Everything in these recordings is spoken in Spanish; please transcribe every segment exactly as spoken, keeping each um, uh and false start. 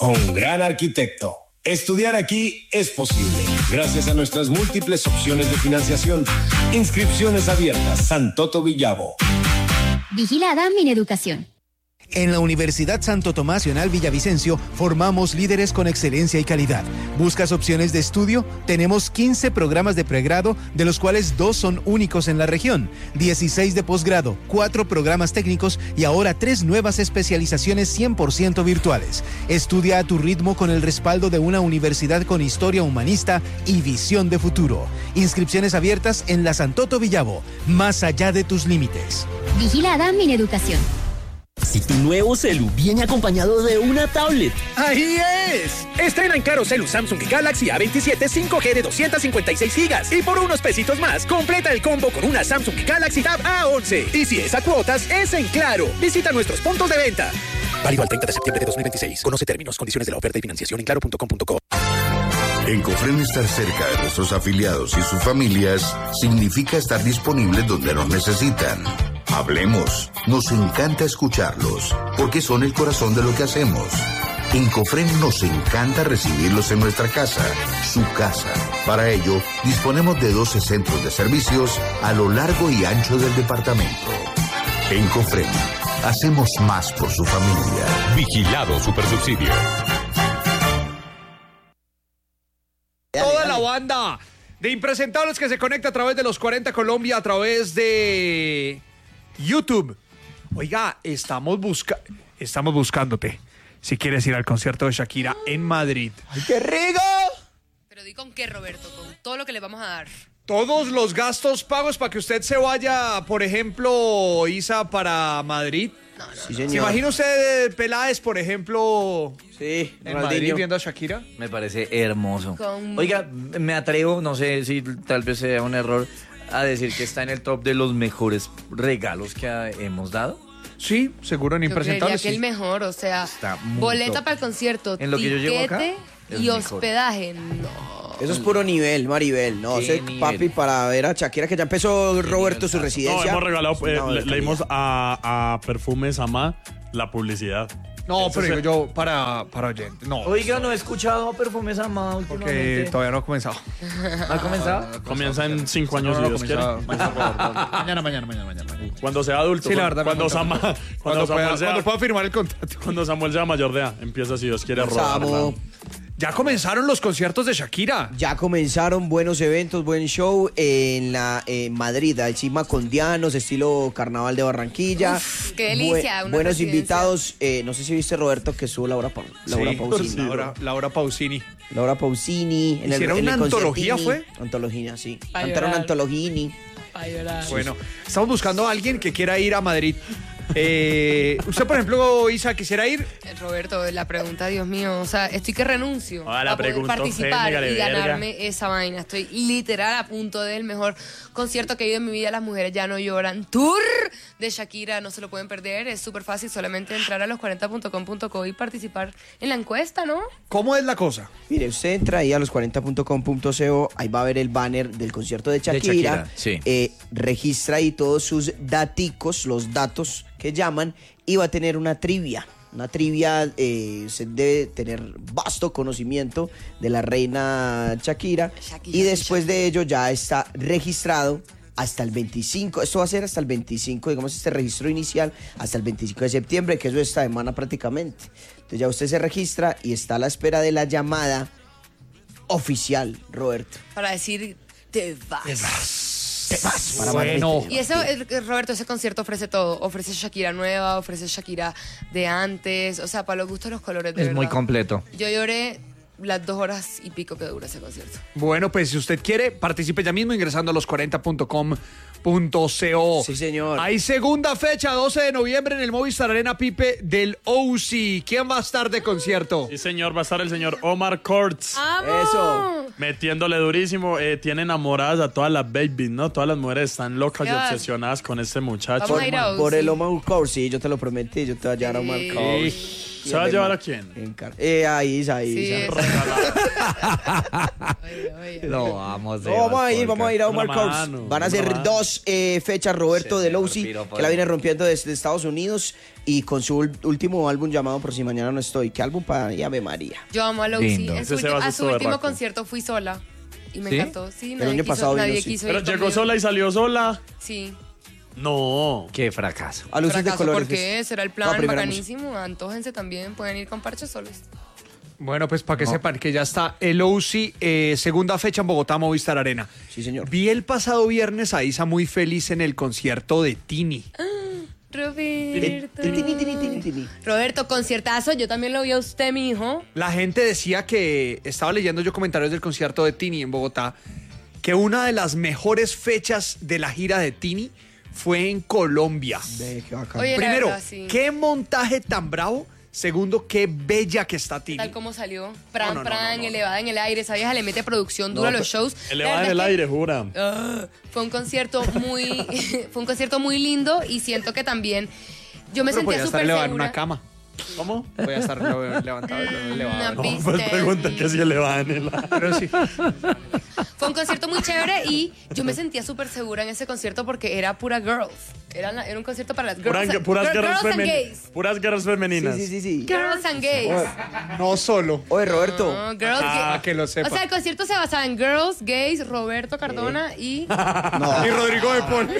o un gran arquitecto. Estudiar aquí es posible, gracias a nuestras múltiples opciones de financiación. Inscripciones abiertas, Santoto Villavo. Vigilada Mineducación. En la Universidad Santo Tomás Nacional Villavicencio formamos líderes con excelencia y calidad. ¿Buscas opciones de estudio? Tenemos quince programas de pregrado, de los cuales dos son únicos en la región, dieciséis de posgrado, cuatro programas técnicos y ahora tres nuevas especializaciones cien por ciento virtuales. Estudia a tu ritmo con el respaldo de una universidad con historia humanista y visión de futuro. Inscripciones abiertas en la Santoto Villavo, más allá de tus límites. Vigilada Mineducación. Si tu nuevo celu viene acompañado de una tablet. ¡Ahí es! Estrena en Claro Celu Samsung Galaxy A veintisiete cinco G de doscientos cincuenta y seis gigas. Y por unos pesitos más, completa el combo con una Samsung Galaxy Tab A once. Y si es a cuotas, es en Claro. Visita nuestros puntos de venta. Válido al treinta de septiembre de dos mil veintiséis. Conoce términos, condiciones de la oferta y financiación en claro punto com punto co. En Cofren, estar cerca de nuestros afiliados y sus familias significa estar disponibles donde nos necesitan. Hablemos, nos encanta escucharlos, porque son el corazón de lo que hacemos. En Cofren nos encanta recibirlos en nuestra casa, su casa. Para ello, disponemos de doce centros de servicios a lo largo y ancho del departamento. En Cofren, hacemos más por su familia. Vigilado Supersubsidio. Toda la banda de impresentables que se conecta a través de los cuarenta Colombia, a través de YouTube. Oiga, estamos busca estamos buscándote. Si quieres ir al concierto de Shakira en Madrid. ¡Ay, qué rico! Pero di con qué, Roberto, con todo lo que le vamos a dar. Todos los gastos pagos para que usted se vaya, por ejemplo, Isa, para Madrid. No, no, Sí, no. señor. ¿Se imagina usted Peláez, por ejemplo, Sí, en Ronaldinho. Madrid viendo a Shakira? Me parece hermoso. Con- Oiga, me atrevo, no sé si tal vez sea un error, a decir que está en el top de los mejores regalos que ha- hemos dado. Sí, seguro en Yo creería impresentables. que sí. el mejor, o sea, Está muy boleta top. para el concierto, En lo que yo llevo acá, tiquete es y mejor. hospedaje. No. Eso es puro nivel, Maribel. No, ¿Qué sé, nivel? papi, para ver a Shakira, que ya empezó Roberto su nivel? residencia. No, hemos regalado, Es una eh, le, calidad. le dimos a, a Perfumes Amá la publicidad. No, Eso pero se- digo yo para, para oyentes. No, Oiga, no he escuchado Perfumes Amá porque últimamente. todavía no ha comenzado. ¿No ha comenzado? Comienza en cinco años No, no, si Dios quiere. comenzado. Mañana, mañana, mañana, mañana, mañana. Cuando sea adulto. Sí, la cuando- verdad. Cuando, me Sama- gusta. cuando, Cuando, Samuel pueda, sea, cuando pueda firmar el contrato. cuando Samuel sea mayor de edad, empieza si Dios quiere a rodar. Samo. Ya comenzaron los conciertos de Shakira. Ya comenzaron buenos eventos, buen show en la en Madrid, encima con Dianos, estilo Carnaval de Barranquilla. Uf, qué delicia, una buenos residencia. invitados, eh, no sé si viste, Roberto, que estuvo Laura, Pa- Laura Sí, Pausini. Laura, Laura Pausini. Laura Pausini. En el, ¿Hicieron en el una antología, concertini. fue? Antología, sí. Pa' Cantaron llorar. antologini. Pa' llorar. Bueno, estamos buscando a alguien que quiera ir a Madrid. Eh, usted, por ejemplo, Isa, ¿quisiera ir? Eh, Roberto, la pregunta, Dios mío, o sea, estoy que renuncio Ah, la a poder preguntó participar Fénix, y verga. ganarme esa vaina. Estoy literal a punto del mejor concierto que he ido en mi vida. Las mujeres ya no lloran. Tour de Shakira, no se lo pueden perder. Es súper fácil, solamente entrar a los cuarenta punto com punto co y participar en la encuesta, ¿no? ¿Cómo es la cosa? Mire, usted entra ahí a los cuarenta punto com punto co, ahí va a ver el banner del concierto de Shakira. Shakira, sí. Eh, registra ahí todos sus daticos, los datos que llaman, y va a tener una trivia. Una trivia, eh, se debe tener vasto conocimiento de la reina Shakira. Shakira, Y después de ello ya está registrado hasta el veinticinco. Esto va a ser hasta el veinticinco, digamos, este registro inicial, hasta el veinticinco de septiembre, que eso es esta semana prácticamente. Entonces ya usted se registra y está a la espera de la llamada oficial, Roberto. Para decir, te vas. Te vas para Bueno. Madrid. Y eso, eh, Roberto, ese concierto ofrece todo. Ofrece Shakira nueva, ofrece Shakira de antes. O sea, para los gustos, los colores, de Es verdad. muy completo. Yo lloré las dos horas y pico que dura ese concierto. Bueno, pues si usted quiere, participe ya mismo ingresando a los cuarenta punto com punto co. Sí, señor. Hay segunda fecha, doce de noviembre, en el Movistar Arena Pipe del O C I. ¿Quién va a estar de concierto? Sí, señor, va a estar el señor Omar Courtz. Eso. Metiéndole durísimo. Eh, tiene enamoradas a todas las babies, ¿no? Todas las mujeres están locas y Dios. obsesionadas con este muchacho. Vamos a ir a Por O C I. el Omar Courtz, sí, yo te lo prometí, yo te voy a llevar a Omar Sí. Courtz. ¿Se va a llevar a quién? En car- eh, ahí, ahí. Sí, ahí. No, vamos, No, vamos a ir, vamos a ir a Omar Una Courts. mano, Van a una ser mano. dos eh, fechas Roberto Sí, de señor, Lousi, piropo que la de- viene rompiendo desde Estados Unidos y con su ul- último álbum llamado Por si mañana no estoy. ¿Qué álbum para Ave María? Yo amo a Lousi. Lindo. En su Ese ulti- Sebas a es su todo último berraco. concierto fui sola. Y me ¿Sí? encantó. Sí, El nadie, año quiso, pasado nadie vino, sí. quiso Pero ir llegó conmigo. sola y salió sola. Sí. No. Qué fracaso. A luces de Fracaso, colores. ¿por qué? Será el No, plan primero bacanísimo. Antójense también. Pueden ir con parches solos. Bueno, pues para que sepan que ya está el O C I, eh, segunda fecha en Bogotá, Movistar Arena. Sí, señor. Vi el pasado viernes a Isa muy feliz en el concierto de Tini. Roberto. Tini, tini, tini, tini. Roberto, conciertazo. Yo también lo vi a usted, mi hijo. La gente decía que, estaba leyendo yo comentarios del concierto de Tini en Bogotá, que una de las mejores fechas de la gira de Tini fue en Colombia. Ve, qué bacán. Oye, la Primero, verdad, sí. qué montaje tan bravo. Segundo, qué bella que está Tini. Tal como salió. Pran, No, no, no, pran, no, no. elevada en el aire. Esa vieja le mete producción dura a los shows. La Elevada en verdad el es que, aire, jura. ah, fue un concierto muy fue un concierto muy lindo y siento que también yo me Pero podía sentía estar súper elevado en segura. una cama. ¿Cómo? Voy a estar le- levantado. Una elevado. No, pista. pues pregunta que si elevada en el aire. Pero sí. Fue un concierto muy chévere y yo me sentía súper segura en ese concierto porque era pura girls. Era, la- era un concierto para las girls. Puras, and- puras girl- guerras girls and femeninas. gays. Puras guerras femeninas. Sí, sí, sí, sí. Girls and gays. No solo. Oye, Roberto. No, girls, Ah, gay- que lo sepa. O sea, el concierto se basaba en girls, gays, Roberto Cardona y... No. Y Rodrigo de Paul.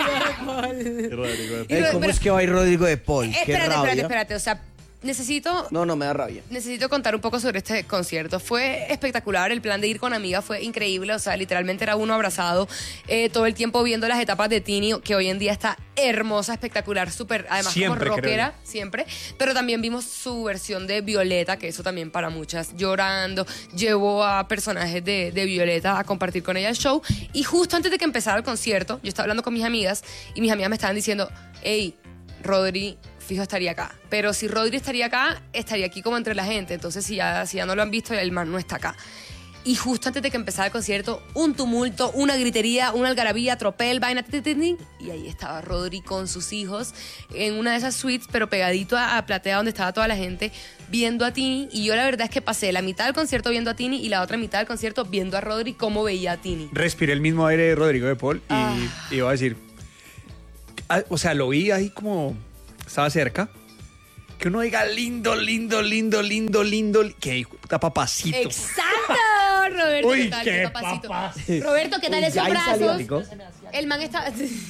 Y Rodrigo de- Y Eh, Ro- ¿Cómo pero- es que va a ir Rodrigo de Paul? Qué Espérate, rabia. espérate, espérate. O sea, necesito No, no, me da rabia. Necesito contar un poco sobre este concierto. Fue espectacular, el plan de ir con amigas fue increíble, o sea, literalmente era uno abrazado eh, todo el tiempo viendo las etapas de Tini, que hoy en día está hermosa, espectacular, súper, además Siempre, como creo rockera, siempre, pero también vimos su versión de Violeta, que eso también para muchas, llorando, llevó a personajes de, de Violeta a compartir con ella el show, y justo antes de que empezara el concierto, yo estaba hablando con mis amigas, y mis amigas me estaban diciendo, hey, Rodri, fijo estaría acá. Pero si Rodri estaría acá, estaría aquí como entre la gente. Entonces, si ya, si ya no lo han visto, el man no está acá. Y justo antes de que empezara el concierto, un tumulto, una gritería, una algarabía, tropel, vaina, ti, ti, ti, y ahí estaba Rodri con sus hijos en una de esas suites, pero pegadito a, a Platea, donde estaba toda la gente, viendo a Tini. Y yo la verdad es que pasé la mitad del concierto viendo a Tini y la otra mitad del concierto viendo a Rodri cómo veía a Tini. Respiré el mismo aire de Rodrigo de Paul y Ah. iba a decir, ah, o sea, lo vi ahí como estaba cerca, que uno diga lindo, lindo, lindo, lindo, lindo, li- que hijo de puta papacito. ¡Exacto! Roberto, Uy, ¿qué tal? qué papacito? papacito. Roberto, ¿qué tal Uy, esos ya ahí salió. brazos? El man está...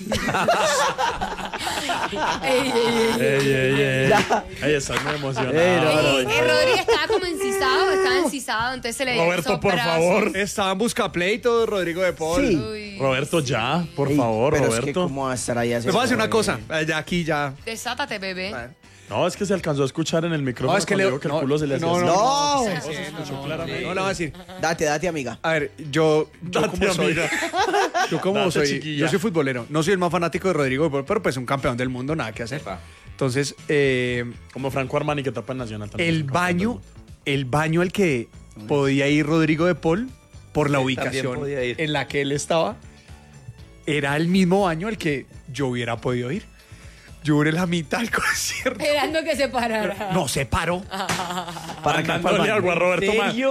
ey, ey, ey. Ey, ey, ey. Ya. Ey, estás muy emocionado. Ey, no, no, Ey, el Rodri estaba como encisado, estaba encisado, entonces se le veían Roberto, esos por brazos. favor. Estaba en busca pleito Rodrigo de Paul. Sí. Uy, Roberto, ya, por Ey, favor, pero es que Roberto. cómo va a estar ahí Me voy a decir una cosa, eh, ya aquí ya. desátate, bebé. No, es que se alcanzó a escuchar en el micrófono No, es que cuando le- digo que no, el culo se le hacía no, así. No. Oh, se escuchó claramente. No le voy a decir. Date, date, amiga. A ver, yo, yo Date, como soy, amiga. yo como Date, soy, chiquilla. yo soy futbolero. No soy el más fanático de Rodrigo de Paul, pero pues un campeón del mundo, nada que hacer. Entonces, eh, Como Franco Armani, que tapa en Nacional también. el baño, el baño al que podía ir Rodrigo de Paul por la Sí, ubicación también podía ir. en la que él estaba, era el mismo baño al que yo hubiera podido ir. Yo duré la mitad del concierto. Esperando que se parara. No se paró. Para acá, para el Mandándole baño. agua, Roberto. ¿En ma- serio?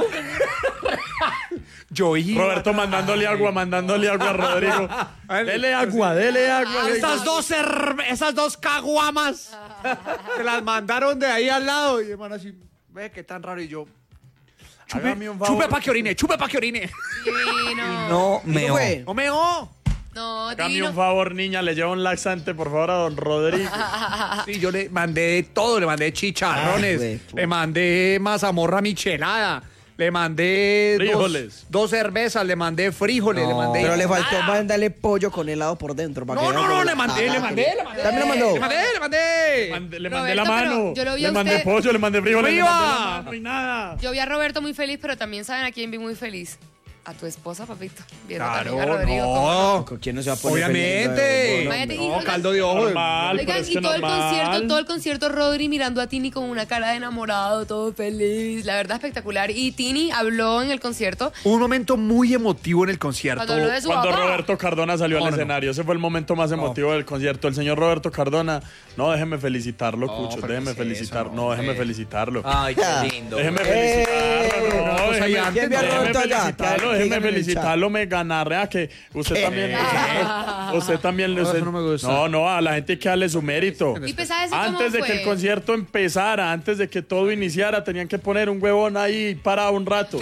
Yo iba. Roberto mandándole agua, mandándole agua a Rodrigo. Dele agua, dele agua. Esas dos, cerve- esas dos caguamas se las mandaron de ahí al lado. Y hermano así, ve qué tan raro. Y yo, chupe, Hágame un favor. chupe pa' que orine, chupe pa' que orine. Divino. No ¿Qué me fue? No me oh. No, Hágame divino. un favor, niña, le lleva un laxante, por favor, a don Rodrigo. Sí, yo le mandé todo, le mandé chicharrones, Ay, güey. le mandé mazamorra michelada, le mandé dos, Frijoles. dos cervezas, le mandé frijoles, le mandé. Pero le faltó mandarle pollo con helado por dentro. para No, que no, vea no, cómo- le mandé, Ah, le mandé, le mandé. También lo mandó. Le mandé, le mandé. Mande- le mandé la Roberto, pero mano. yo lo vi le a mandé usted- pollo, le mandé frijoles, le ¡Viva! mandé la mano y nada. Yo vi a Roberto muy feliz, pero también saben a quién vi muy feliz. a tu esposa, papito. Viendo Claro, también a Rodrigo. no. ¿Con quién no se va a poner Obviamente. pendiente? Imagínate, y- No, caldo de ojo. Normal, Oigan, pero es y que todo el normal. concierto, todo el concierto, Rodri mirando a Tini con una cara de enamorado, todo feliz. La verdad, espectacular. Y Tini habló en el concierto. Un momento muy emotivo en el concierto. Cuando habló de su Cuando papá. Roberto Cardona salió No, al no, no. escenario, ese fue el momento más emotivo del concierto. El señor Roberto Cardona, no, déjeme felicitarlo, No, Cucho, pero déjeme ¿qué es felicitar, eso, no, déjeme hombre? felicitarlo. Ay, qué lindo. Déjeme Eh, felicitarlo, una no, cosa déjeme, ahí antes, ¿quién ve a déjeme Roberto allá? felicitarlo, Que déjeme digan en el felicitarlo, me ganarrea que usted también, usted, usted también, No, usted- eso no me gusta. no, no, a la gente hay que darle su mérito. ¿Y pensaba eso cómo Antes de que fue? el concierto empezara, antes de que todo iniciara, tenían que poner un huevón ahí parado un rato.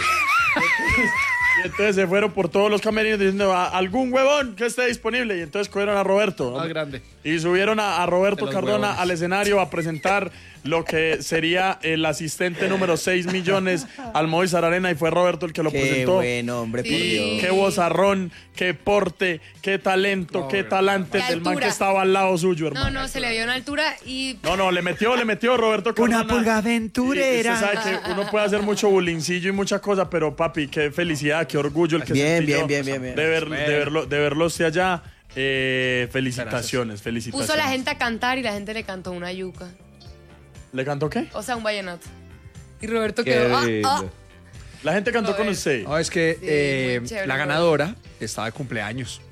Y entonces se fueron por todos los camerinos diciendo "A- algún huevón que esté disponible". Y entonces cogieron a Roberto. Más grande. Y subieron a, a Roberto De los Cardona huevones. al escenario a presentar lo que sería el asistente número seis millones al Movistar Arena. Y fue Roberto el que lo Qué presentó. bueno, hombre, por Sí. Dios. Qué vozarrón, qué porte, qué talento, No, qué verdad. talante Qué del man que altura. estaba al lado suyo, hermano. No, no, se le vio una altura y No, no, le metió, le metió Roberto Cardona. Una pulga aventurera. Y usted sabe que uno puede hacer mucho bulincillo y mucha cosa, pero papi, qué felicidad, qué orgullo el que Bien, sentí bien, yo bien, bien, bien. De, ver- de verlo, de verlo usted allá. Eh, felicitaciones, felicitaciones. puso a la gente a cantar y la gente le cantó una yuca. ¿Le cantó qué? O sea, un vallenato. Y Roberto Qué quedó. Ah, lindo. ah. La gente cantó con Joder. usted. No, es que Sí, eh, muy chévere, la muy ganadora estaba de cumpleaños.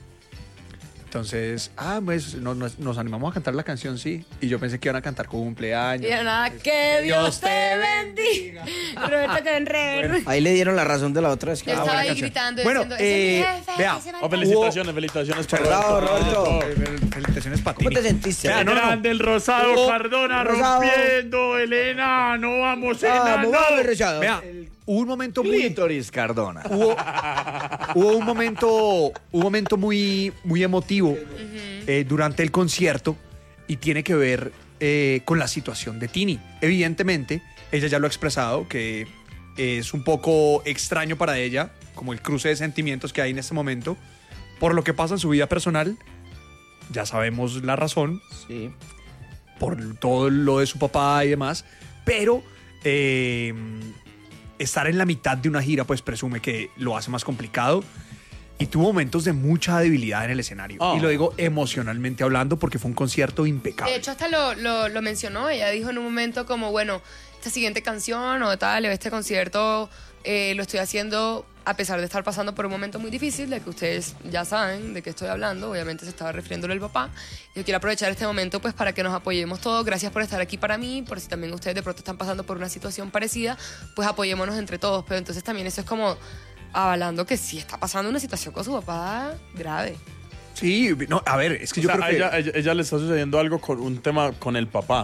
Entonces, ah, pues nos, nos- nos animamos a cantar la canción, sí. Y yo pensé que iban a cantar con cumpleaños. Y de nada, que Dios te bendiga. Roberto quedó en re. Ahí le dieron la razón de la otra vez. que- Yo Ah, estaba buena ahí canción. gritando, Bueno, diciendo, ese eh, es mi jefe, vea. ese man- Oh, felicitaciones, felicitaciones para Bravo, Roberto. Roberto. Felicitaciones para ti. ¿Cómo te sentiste? Vea, no, no, no. Grande el Rosado Hubo- Cardona Rosado. rompiendo el enano, vamos Vamos, enano. vamos, Rosado. Vea, hubo un momento muy Clítoris Cardona. hubo, hubo un momento un momento muy muy emotivo eh, durante el concierto y tiene que ver eh, con la situación de Tini. Evidentemente, ella ya lo ha expresado que es un poco extraño para ella, como el cruce de sentimientos que hay en este momento, por lo que pasa en su vida personal. Ya sabemos la razón, Sí. por todo lo de su papá y demás, pero eh, estar en la mitad de una gira pues presume que lo hace más complicado y tuvo momentos de mucha debilidad en el escenario. Oh. Y lo digo emocionalmente hablando porque fue un concierto impecable. De hecho, hasta lo, lo, lo mencionó. Ella dijo en un momento como, bueno, esta siguiente canción o tal, o este concierto eh, lo estoy haciendo a pesar de estar pasando por un momento muy difícil, de que ustedes ya saben de qué estoy hablando. Obviamente se estaba refiriéndole al papá. Yo quiero aprovechar este momento pues para que nos apoyemos todos. Gracias por estar aquí para mí, por si también ustedes de pronto están pasando por una situación parecida, pues apoyémonos entre todos. Pero entonces también eso es como avalando que sí está pasando una situación con su papá grave. Sí, no, a ver, es que O yo sea, creo a que... ella, ella- ella le está sucediendo algo con un tema con el papá.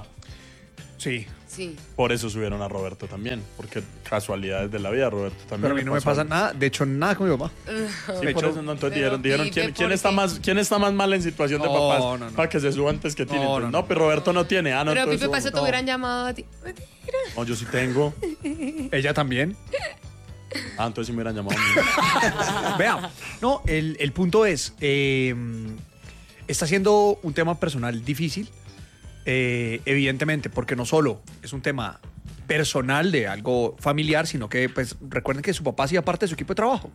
Sí, Sí. Por eso subieron a Roberto también. Porque casualidades de la vida, Roberto también. pero a mí le no me pasó pasa algo. nada, de hecho nada con mi papá. Sí, De por hecho- eso no, entonces Pero dijeron, dijeron vive ¿quién, quién porque- está más, ¿quién está más mal en situación de No, papás? no, no. Para que se suba antes que tiene. No, Entonces, no, no, no. pero Roberto no tiene. Ah, no, Pero entonces Pipe, para eso te subamos. hubieran llamado a ti. No, yo sí tengo. Ella también. Ah, entonces sí me hubieran llamado a mí. Vea, no, el, el punto es, eh, está siendo un tema personal difícil, eh, evidentemente, porque no solo es un tema personal de algo familiar, sino que pues recuerden que su papá hacía parte de su equipo de trabajo.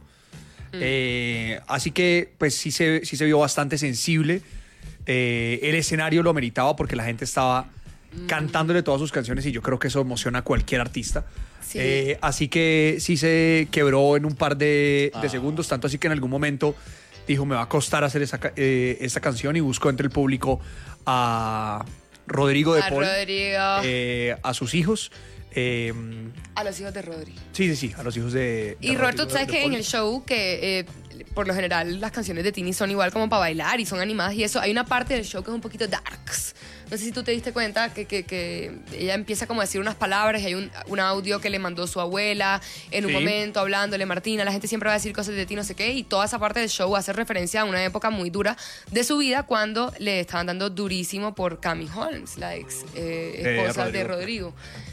Eh, así que pues sí se, sí se vio bastante sensible. Eh, el escenario lo meritaba porque la gente estaba cantándole todas sus canciones y yo creo que eso emociona a cualquier artista. Sí. Eh, así que sí se quebró en un par de, de Ah. segundos, tanto así que en algún momento dijo me va a costar hacer esa, ca- eh, esta canción y buscó entre el público a Rodrigo de A Paul, Rodrigo. eh, a sus hijos. eh, A los hijos de Rodri. sí, sí, sí, a los hijos de... Y de Roberto, Rodrigo tú sabes de que en Paul. el show que eh, por lo general las canciones de Tini son igual como para bailar y son animadas y eso, hay una parte del show que es un poquito darks. No sé si tú te diste cuenta que, que, que ella empieza como a decir unas palabras y hay un, un audio que le mandó su abuela en un Sí. momento hablándole, Martina, la gente siempre va a decir cosas de ti, no sé qué, y toda esa parte del show hace referencia a una época muy dura de su vida cuando le estaban dando durísimo por Cami Holmes, la ex eh, Eh, esposa de Rodrigo. Rodrigo.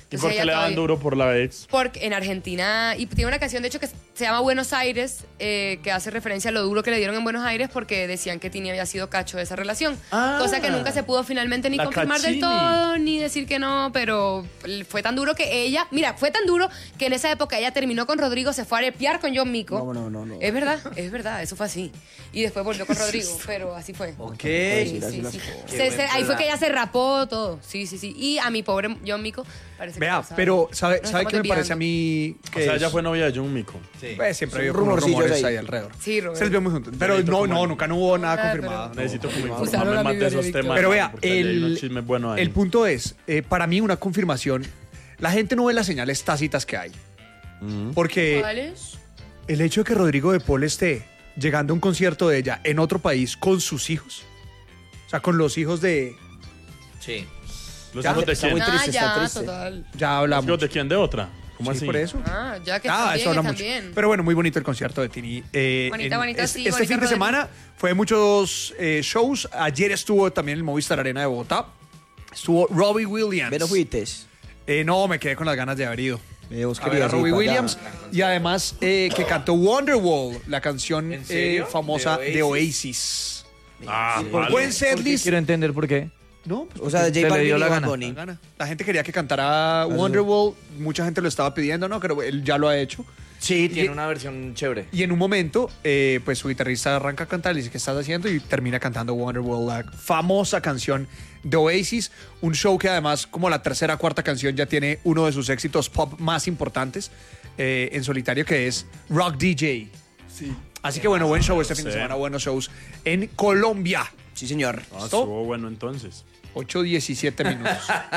¿Y por qué le dan duro por la ex? Porque en Argentina, y tiene una canción de hecho que se llama Buenos Aires, eh, que hace referencia a lo duro que le dieron en Buenos Aires porque decían que Tini había sido cacho de esa relación. Ah, cosa que nunca se pudo finalmente ni la confirmar Cachini. del todo, ni decir que no, pero fue tan duro que ella, mira, fue tan duro que en esa época ella terminó con Rodrigo, se fue a arepear con John Mico. No, no, no, no. Es verdad, es verdad, eso fue así. Y después volvió con Rodrigo, pero así fue. Ok. Sí, sí, sí. Se- se- ahí fue que ella se rapó todo. Sí, sí, sí. Y a mi pobre John Mico parece Vea, que no sabe. pero ¿sabe, Nos ¿sabe estamos qué me parece a desviando. mí? O Que sea, es- ella fue novia de John Mico. Sí. Pues siempre Son había como rumorcillos rumores ahí. ahí alrededor. Sí, Roberto. Se les vio muy juntos. Pero Necesito no, como- no, nunca no hubo nada Ah, confirmado. pero- Necesito como Usaron informarme la más de Biblia esos de temas. Pero vea, porque hay el, unos chismes buenos ahí. el punto es, eh, para mí una confirmación, la gente no ve las señales tácitas que hay. Porque ¿Cuáles? el hecho de que Rodrigo de Paul esté llegando a un concierto de ella en otro país con sus hijos, o sea, con los hijos de... Sí. ¿Los Ya, hijos de está quién? muy triste, Ah, está ya, triste. total. Ya ¿Los hablamos. hijos de quién? ¿De otra? ¿Cómo Sí, así? por eso. Ah, ya que Ah, están eso bien, habla están mucho. bien. Pero bueno, muy bonito el concierto de Tini. Eh, Bonita, en- bonita, es- sí, Este bonita, fin de Rodrigo. semana fue muchos eh, shows. Ayer estuvo también en el Movistar Arena de Bogotá. Estuvo Robbie Williams. ¿Pero fuites? Eh, no, me quedé con las ganas de haber ido. Eh, vos A ver a querías ir Robbie para allá. Williams. Y además eh, que cantó Wonderwall, la canción ¿En serio? eh, famosa ¿De de Oasis? Oasis. Ah, Por vale. buen ¿Por qué? setlist. Quiero entender por qué. No, pues O sea, de Se J le Balvin dio y la Bad gana. Bunny. la gana. La gente quería que cantara Wonderwall. Mucha gente lo estaba pidiendo, ¿no? Pero él ya lo ha hecho. Sí, tiene Y- una versión chévere. Y en un momento, eh, pues su guitarrista arranca a cantar, le dice, ¿qué estás haciendo? Y termina cantando Wonderwall, la famosa canción de Oasis. Un show que además, como la tercera o cuarta canción, ya tiene uno de sus éxitos pop más importantes eh, en solitario, que es Rock D J. Sí. Así que bueno, buen show este fin de Sí. semana, buenos shows en Colombia. Sí, señor. Ah, ¿Listo? estuvo bueno entonces. ocho diecisiete minutos.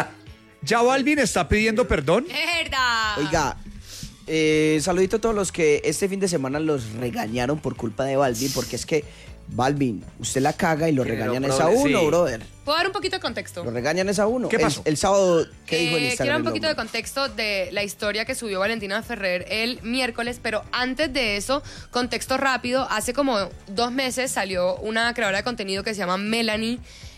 Ya Balvin está pidiendo perdón. ¡Verdad! Oiga, eh, saludito a todos los que este fin de semana los regañaron por culpa de Balvin, porque es que Balvin, usted la caga y lo Pero, regañan es a brother, uno, sí. brother. ¿Puedo dar un poquito de contexto? Lo regañan es a uno. ¿Qué El- pasó? El, sábado, ¿qué Eh, dijo en quiero Instagram? un el poquito de hombre? contexto de la historia que subió Valentina Ferrer el miércoles, pero antes de eso, contexto rápido, hace como dos meses salió una creadora de contenido que se llama Melanie,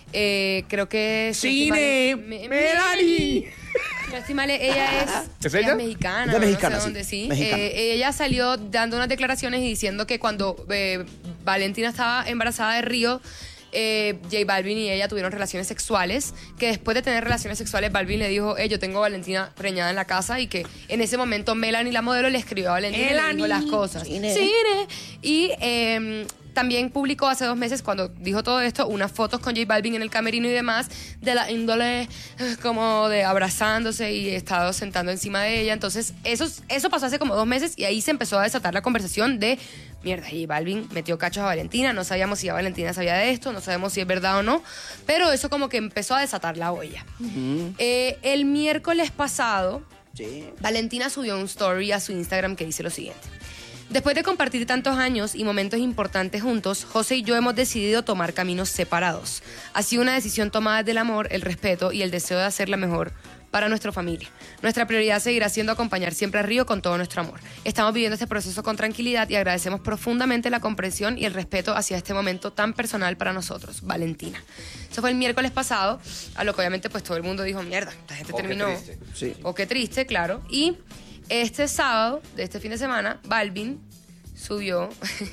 eh, creo que... si no ¡Cine! estoy mal, Me- ¡Melanie! Si no estoy mal, ella es, ¿Es ella ella? es mexicana, Ella es no mexicana, sé sí, dónde, sí. mexicana. Eh, ella salió dando unas declaraciones y diciendo que cuando eh, Valentina estaba embarazada de Río, eh, J Balvin y ella tuvieron relaciones sexuales, que después de tener relaciones sexuales Balvin le dijo, hey, yo tengo a Valentina preñada en la casa, y que en ese momento Melanie, la modelo, le escribió a Valentina y le dijo las cosas. Cine. Cine. Y eh, también publicó hace dos meses, cuando dijo todo esto, unas fotos con J Balvin en el camerino y demás, de la índole eh, como de abrazándose y estado sentando encima de ella. Entonces, eso, eso pasó hace como dos meses y ahí se empezó a desatar la conversación de, mierda, J Balvin metió cachos a Valentina, no sabíamos si ya Valentina sabía de esto, no sabemos si es verdad o no, pero eso como que empezó a desatar la olla. Eh, el miércoles pasado, Sí. Valentina subió un story a su Instagram que dice lo siguiente. Después de compartir tantos años y momentos importantes juntos, José y yo hemos decidido tomar caminos separados. Ha sido una decisión tomada desde el amor, el respeto y el deseo de hacer la mejor para nuestra familia. Nuestra prioridad seguirá siendo acompañar siempre a Río con todo nuestro amor. Estamos viviendo este proceso con tranquilidad y agradecemos profundamente la comprensión y el respeto hacia este momento tan personal para nosotros. Valentina. Eso fue el miércoles pasado, a lo que obviamente pues todo el mundo dijo, mierda, la gente Oh, qué terminó. triste. Sí. O qué triste, claro. Y este sábado, de este fin de semana, Balvin subió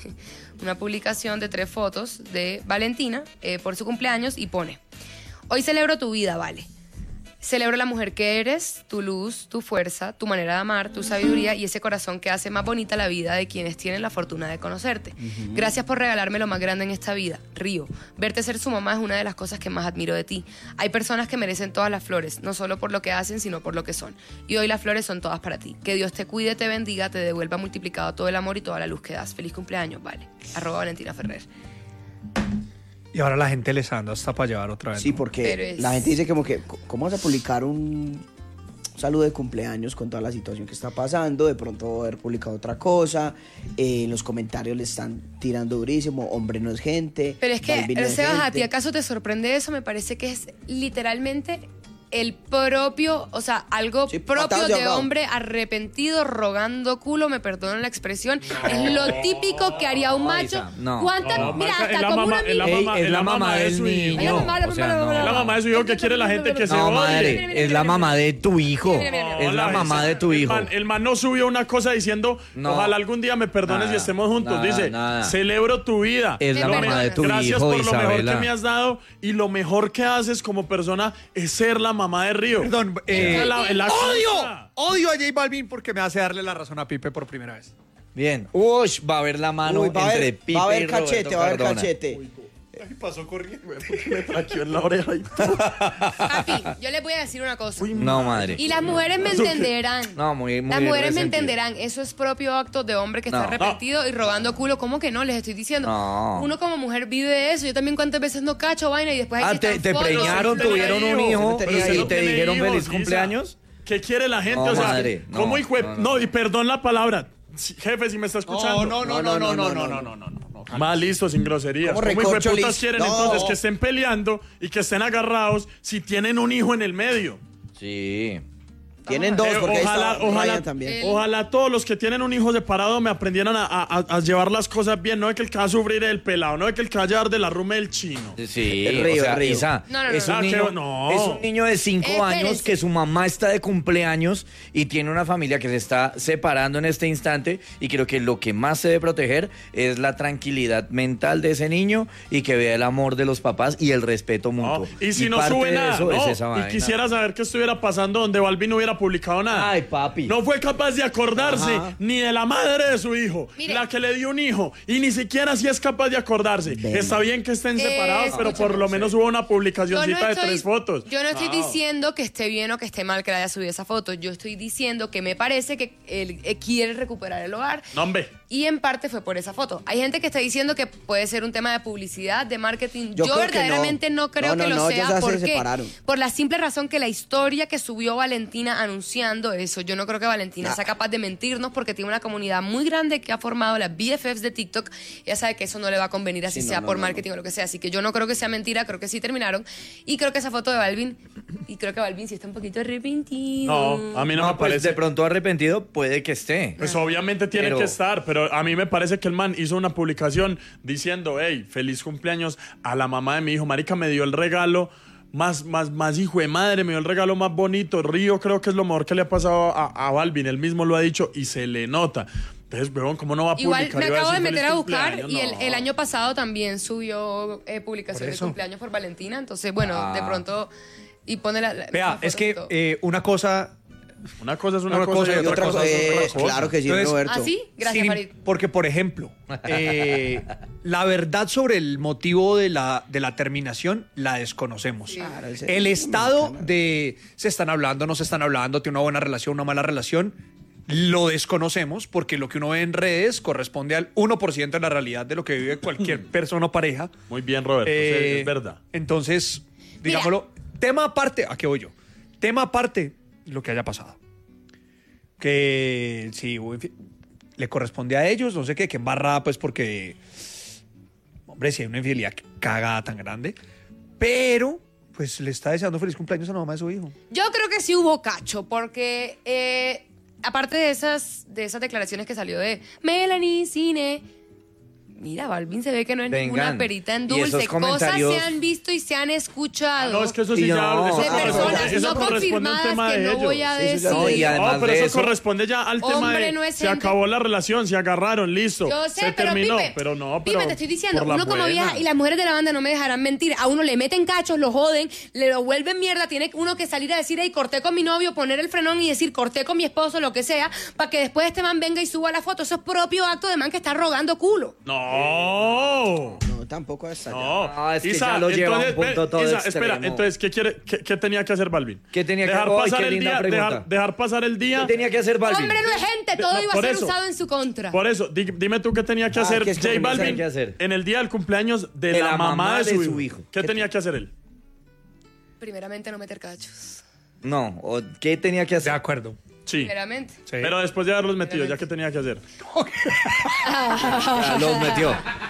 una publicación de tres fotos de Valentina eh, por su cumpleaños y pone: hoy celebro tu vida, Vale. Celebro la mujer que eres, tu luz, tu fuerza, tu manera de amar, tu sabiduría y ese corazón que hace más bonita la vida de quienes tienen la fortuna de conocerte. Gracias por regalarme lo más grande en esta vida, Río. Verte ser su mamá es una de las cosas que más admiro de ti. Hay personas que merecen todas las flores, no solo por lo que hacen, sino por lo que son. Y hoy las flores son todas para ti. Que Dios te cuide, te bendiga, te devuelva multiplicado todo el amor y toda la luz que das. Feliz cumpleaños, Vale. Arroba Valentina Ferrer. Y ahora la gente les anda hasta para llevar otra vez. Sí, ¿no? porque Pero es- la gente dice como que, ¿cómo vas a publicar un saludo de cumpleaños con toda la situación que está pasando? De pronto haber publicado otra cosa. eh, en los comentarios le están tirando durísimo. Hombre no es gente. Pero es que, Balvin no es Sebas, ¿a gente. ti acaso te sorprende eso? Me parece que es literalmente el propio, o sea, algo Sí, propio patadas de de ahogado. hombre arrepentido, rogando culo, me perdonan la expresión. Es lo típico que haría un macho. Isa, no. ¿Cuántas? No, Mira, Marca, hasta es la como mamá- una es la amiga- mamá- Ey, es la mamá de del su hijo. Es la niño. mamá, la O sea, mamá, la no. Es la mamá de su hijo que quiere la gente que se No, odie. madre, es la mamá de tu hijo. Mira, mira, mira. Es la Hola, mamá Isa. de tu El hijo. man, el man no subió una cosa diciendo, No. ojalá algún día me perdones Nada, y estemos juntos. nada, Dice, nada. celebro tu vida. Es la Me mamá de tu Gracias hijo, por lo mejor Isabela. que me has dado y lo mejor que haces como persona es ser la mamá de Río. Perdón, eh, Esa es la- la odio, cosa. odio a J Balvin porque me hace darle la razón a Pipe por primera vez. Bien. Ush, va a haber la mano Uy, va a entre haber, Pipe va a haber y Roberto cachete, va a haber Cardona. cachete. Ay, pasó corriendo. Me traqueó en la oreja. y- Papi, yo les voy a decir una cosa. No, madre. Y las mujeres me entenderán. No, muy, muy Las mujeres me resentido. entenderán. Eso es propio acto de hombre que No. está arrepentido y rogando culo. ¿Cómo que no? Les estoy diciendo. No. Uno como mujer vive de eso. Yo también cuántas veces no cacho vaina y después hay Ah, que te, estar te fotos. preñaron, Usted no tuvieron tenía un hijos, hijo usted no y tenía te hijos, dijeron Isa. feliz cumpleaños. ¿Qué quiere la gente? No, o sea, madre, no, ¿cómo hijo de- no, no, no. y perdón la palabra. Si- Jefe, si me está escuchando. No, no, no, no, no, no, no, no, no, no. Más listo, sin groserías. ¿Cómo ¿Cómo hijo de recorcho putas lis- quieren No. entonces que estén peleando y que estén agarrados si tienen un hijo en el medio? Sí. Tienen dos, Eh, porque ahí ojalá, está ojalá, Ryan también. ojalá todos los que tienen un hijo separado me aprendieran a, a- a- a llevar las cosas bien. No es que el que va a sufrir es el pelado, no es que el que va a llevar de la ruma el chino. Sí, El río, o sea, el río. Isa, No, no, no, es, no. un Ah, niño, que- no. es un niño de cinco Espérese. años que su mamá está de cumpleaños y tiene una familia que se está separando en este instante y creo que lo que más se debe proteger es la tranquilidad mental de ese niño y que vea el amor de los papás y el respeto mutuo. No, Y si no parte sube de nada, eso no, es esa y vaina. quisiera saber qué estuviera pasando donde Balvin no hubiera publicado nada. Ay, papi. No fue capaz de acordarse Ajá. ni de la madre de su hijo, Mire. la que le dio un hijo, y ni siquiera si es capaz de acordarse. Ven. Está bien que estén Eh, separados, pero por lo escúchame. menos hubo una Yo no publicacioncita de estoy- tres fotos. Yo no estoy Ah. diciendo que esté bien o que esté mal que le haya subido esa foto. Yo estoy diciendo que me parece que él eh, quiere recuperar el hogar. No, hombre. Y en parte fue por esa foto. Hay gente que está diciendo que puede ser un tema de publicidad, de marketing. Yo Yo, creo que verdaderamente no, no. creo No, que no, lo no, ellos sea. ya se ¿Por qué? separaron. Por la simple razón que la historia que subió Valentina anunciando eso, yo no creo que Valentina Ah. sea capaz de mentirnos porque tiene una comunidad muy grande que ha formado las B F Fs de TikTok. Ella sabe que eso no le va a convenir así Sí, no, sea no, por no, marketing o lo que sea. Así que yo no creo que sea mentira, creo que sí terminaron. Y creo que esa foto de Balvin, y creo que Balvin sí está un poquito arrepentido. No, a mí no, No, me pues parece. de pronto arrepentido puede que esté. Pues obviamente tiene Pero- que estar, pero a mí me parece que el man hizo una publicación diciendo, hey, feliz cumpleaños a la mamá de mi hijo. Marica, me dio el regalo más, más, más hijo de madre, me dio el regalo más bonito. Río creo que es lo mejor que le ha pasado a, a Balvin, él mismo lo ha dicho y se le nota. Entonces, weón, ¿cómo no va a publicar? Igual me Iba a acabo de decir meter feliz a buscar cumpleaños. y el, No. el año pasado también subió eh, publicación Por de eso. cumpleaños por Valentina. Entonces, bueno, Ah. de pronto. Y pone la. la- Vea, la es foto y que todo. eh, una cosa. Una cosa es una, Una cosa, cosa y y otra, otra cosa, cosa, es otra eh, cosa. claro que sí, Entonces- Roberto. ¿Ah, sí? Gracias, sin- Farid. Porque, por ejemplo, eh, la verdad sobre el motivo de la, de la terminación la desconocemos. Claro, ese- El estado de se están hablando, no se están hablando, tiene una buena relación, una mala relación, lo desconocemos porque lo que uno ve en redes corresponde al uno por ciento de la realidad de lo que vive cualquier persona o pareja. Muy bien, Roberto, sí, Eh, es verdad. Entonces, digámoslo, tema aparte, ¿a qué voy yo? Tema aparte, lo que haya pasado. Que si hubo infi- le corresponde a ellos, no sé qué, que embarrada, pues porque, hombre, si hay una infidelidad cagada tan grande, pero pues le está deseando feliz cumpleaños a la mamá de su hijo. Yo creo que sí hubo cacho, porque eh, aparte de esas, de esas declaraciones que salió de Melanie Cine. Mira, Balvin se ve que no es ninguna Vengan. perita en Y dulce. esos Cosas comentarios- se han visto y se han escuchado. No, es que eso sí Y ya... no, eso de ah, corresponde- personas eso no corresponde a un confirmadas tema que de no ellos. voy a Sí, eso decir. ya- No, y además no, pero de eso, eso- corresponde ya al tema Hombre, de no es se gente. acabó la relación, se agarraron, listo. Yo sé, se pero terminó, Pipe, pero no, pero Pipe, te estoy diciendo, por la uno como buena. vieja y las mujeres de la banda no me dejarán mentir. A uno le meten cachos, lo joden, le lo vuelven mierda. Tiene uno que salir a decir, hey, corté con mi novio, poner el frenón y decir, corté con mi esposo, lo que sea, para que después este man venga y suba la foto. Eso es propio acto de man que está rogando culo. No. No, tampoco hasta allá. No, No, es que ya lo lleva a un punto todo Isa, extremo. espera, entonces, ¿qué, quiere, qué, qué tenía que hacer Balvin? ¿Qué tenía que- dejar ¡Ay, pasar qué el linda día, pregunta! dejar, dejar pasar el día. ¿Qué tenía que hacer Balvin? Hombre, no es gente, todo No, iba a por ser eso. usado en su contra. Por eso, di- dime tú qué tenía que Ah, hacer ¿qué es J que Balvin tenía que hacer? en el día del cumpleaños de, la, mamá, de su, hijo. ¿Qué, ¿Qué tenía que hacer él? Primeramente, no meter cachos. No, o ¿qué tenía que De hacer? acuerdo. Sí. Primeramente. Sí. Pero después de haberlos metido, ¿ya qué tenía que hacer? Ya los metió.